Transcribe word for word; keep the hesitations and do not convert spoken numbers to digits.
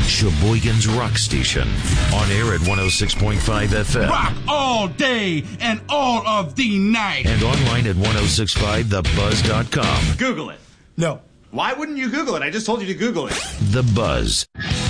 Sheboygan's Rock Station. On air at one oh six point five F M. Rock all day and all of the night. And online at ten sixty-five the buzz dot com. Google it. No. Why wouldn't you Google it? I just told you to Google it. The Buzz.